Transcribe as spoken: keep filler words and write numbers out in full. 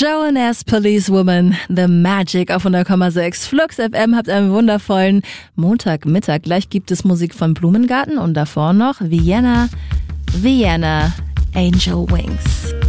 Joan S. Policewoman, The Magic auf hundert Komma sechs. Flux F M, habt einen wundervollen Montagmittag. Gleich gibt es Musik von Blumengarten und davor noch Vienna, Vienna, Angel Wings.